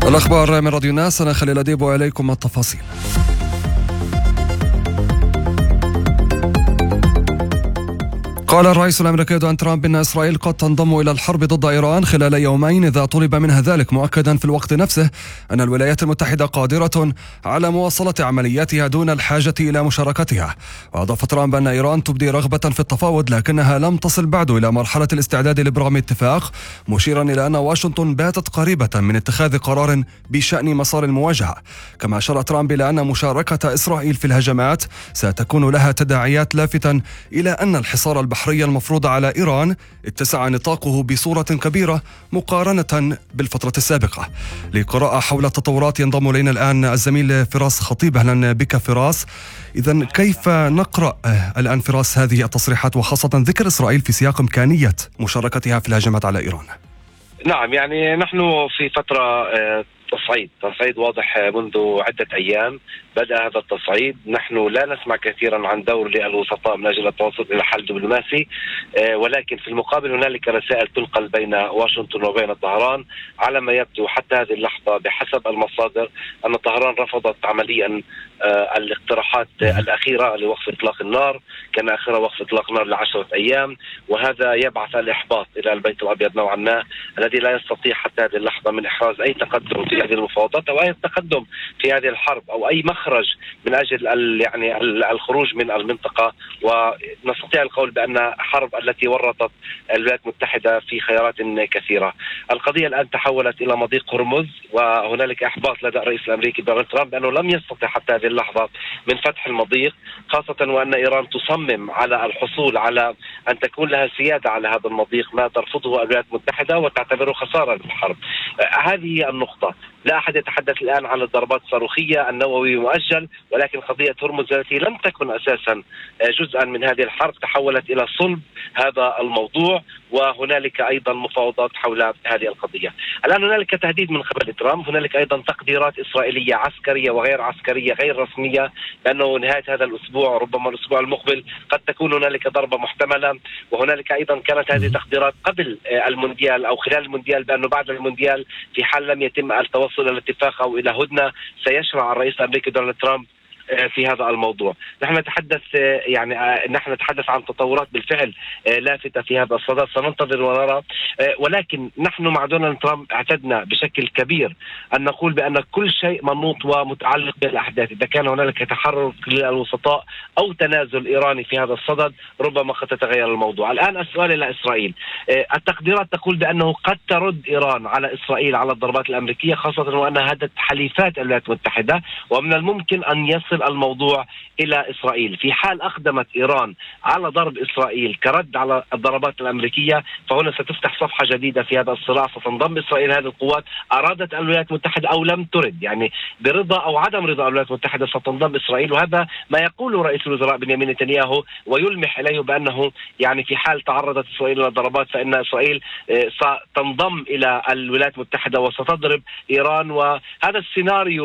الأخبار من راديو الناس، أنا خليل أديب وإليكم التفاصيل. قال الرئيس الأمريكي دونالد ترامب إن إسرائيل قد تنضم إلى الحرب ضد إيران خلال يومين إذا طلب منها ذلك، مؤكدا في الوقت نفسه أن الولايات المتحدة قادرة على مواصلة عملياتها دون الحاجة إلى مشاركتها. وأضاف ترامب أن إيران تبدي رغبة في التفاوض لكنها لم تصل بعد إلى مرحلة الاستعداد لإبرام اتفاق، مشيرا إلى أن واشنطن باتت قريبة من اتخاذ قرار بشأن مسار المواجهة. كما أشار ترامب إلى أن مشاركة إسرائيل في الهجمات ستكون لها تداعيات، لافتا إلى أن الحصار البحري المفروض على إيران اتسع نطاقه بصورة كبيرة مقارنة بالفترة السابقة. لقراءة حول التطورات ينضم إلينا الآن الزميل فراس خطيب. أهلا بك فراس. إذن كيف نقرأ الآن فراس هذه التصريحات، وخاصة ذكر إسرائيل في سياق إمكانية مشاركتها في الهجمات على إيران؟ نعم، يعني نحن في فترة تصعيد واضح منذ عدة أيام. بدأ هذا التصعيد، نحن لا نسمع كثيرا عن دور للوسطاء من أجل التوصل إلى حل دبلوماسي، ولكن في المقابل هنالك رسائل تنقل بين واشنطن وبين طهران. على ما يبدو حتى هذه اللحظة بحسب المصادر أن طهران رفضت عمليا الاقتراحات الأخيرة لوقف إطلاق النار، كان آخرها وقف إطلاق النار ل10 أيام، وهذا يبعث الإحباط إلى البيت الأبيض نوعا ما، الذي لا يستطيع حتى هذه اللحظة من إحراز أي تقدم في هذه المفاوضات أو أي تقدم في هذه الحرب أو أي مخرج من أجل يعني الخروج من المنطقة. ونستطيع القول بأن حرب التي ورطت الولايات المتحدة في خيارات كثيرة. القضية الآن تحولت إلى مضيق هرمز، وهنالك إحباط لدى الرئيس الأمريكي دونالد ترامب بأنه لم يستطع حتى هذه اللحظة من فتح المضيق، خاصة وأن إيران تصمم على الحصول على أن تكون لها سيادة على هذا المضيق، ما ترفضه الولايات المتحدة وتعتبره خسارة للحرب. هذه النقطة. لا أحد يتحدث الآن عن الضربات الصاروخية، النووي مؤجل، ولكن قضية هرمز التي لم تكن أساسا جزءا من هذه الحرب تحولت إلى صلب هذا الموضوع، وهنالك أيضا مفاوضات حول هذه القضية. الآن هنالك تهديد من قبل ترامب، هنالك أيضا تقديرات إسرائيلية عسكرية وغير عسكرية غير رسمية بأنه نهاية هذا الأسبوع ربما الأسبوع المقبل قد تكون هنالك ضربة محتملة. وهنالك أيضا كانت هذه تقديرات قبل المونديال أو خلال المونديال بأنه بعد المونديال في حال لم يتم التوصل إلى اتفاق أو إلى هدنة سيشرع الرئيس الأمريكي دونالد ترامب في هذا الموضوع. نحن نتحدث عن تطورات بالفعل لافتة في هذا الصدد، سننتظر ونرى. ولكن نحن مع دونالد ترامب اعتدنا بشكل كبير أن نقول بأن كل شيء منوط ومتعلق بالأحداث. إذا كان هنالك تحرك للوسطاء أو تنازل إيراني في هذا الصدد ربما قد تتغير الموضوع. الآن السؤال إلى إسرائيل. التقديرات تقول بأنه قد ترد إيران على إسرائيل على الضربات الأمريكية، خاصة وأنها هدت حليفات الولايات المتحدة، ومن الممكن أن يصل الموضوع إلى إسرائيل. في حال أقدمت إيران على ضرب إسرائيل كرد على الضربات الأمريكية، فهنا ستفتح صفحة جديدة في هذا الصراع. ستنضم إسرائيل هذه القوات، أرادت الولايات المتحدة أو لم ترد، يعني برضا أو عدم رضا الولايات المتحدة ستنضم إسرائيل. وهذا ما يقوله رئيس الوزراء بنيامين نتنياهو، ويلمح إليه بأنه يعني في حال تعرضت إسرائيل إلى ضربات فإن إسرائيل ستنضم إلى الولايات المتحدة وستضرب إيران. وهذا السيناريو